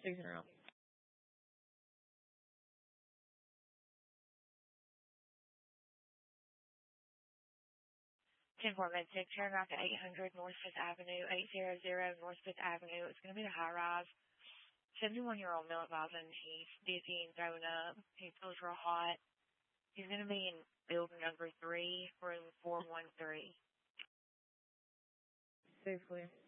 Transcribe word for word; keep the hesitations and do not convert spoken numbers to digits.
Six in a row. ten four Med six, turn off to eight hundred North Fifth Avenue, eight hundred North Fifth Avenue. It's going to be the high rise. seventy-one-year-old male advising. He's dizzy and throwing up. He feels real hot. He's going to be in building number three, room four one three. Safe clear.